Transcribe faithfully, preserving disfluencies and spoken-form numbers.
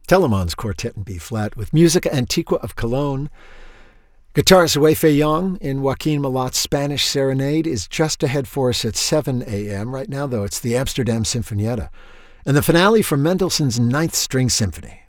Telemann's Quartet in B-flat with Musica Antiqua of Cologne. Guitarist Wei-Fei Yang in Joaquin Malot's Spanish Serenade is just ahead for us at seven a.m. Right now, though, it's the Amsterdam Sinfonietta. And the finale from Mendelssohn's Ninth String Symphony.